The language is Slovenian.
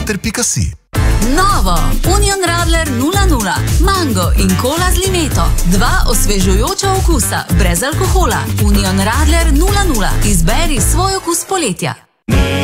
Center.si. Novo Union Radler 00, mango in kola z limeto. Dva osvežujoča okusa, brez alkohola. Union Radler 00, izberi svoj okus poletja.